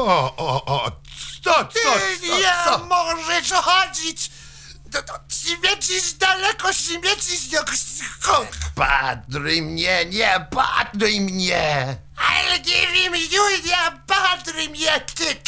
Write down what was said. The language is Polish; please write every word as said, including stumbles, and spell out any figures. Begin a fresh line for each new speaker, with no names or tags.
O, o, o, co, co, co,
Nie
co?
możesz chodzić! To, to śmiecisz daleko, śmiecisz jak skąd?
Patruj mnie, nie patruj mnie!
Ale nie wiem, Julia, patruj mnie, ty